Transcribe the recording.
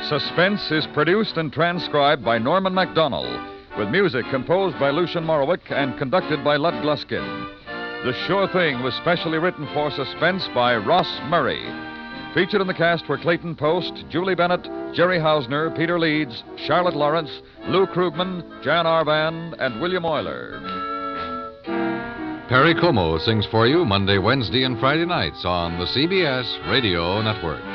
Suspense is produced and transcribed by Norman MacDonald, with music composed by Lucian Morowick and conducted by Lud Gluskin. The Sure Thing was specially written for Suspense by Ross Murray. Featured in the cast were Clayton Post, Julie Bennett, Jerry Hausner, Peter Leeds, Charlotte Lawrence, Lou Krugman, Jan Arvan, and William Euler. Perry Como sings for you Monday, Wednesday, and Friday nights on the CBS Radio Network.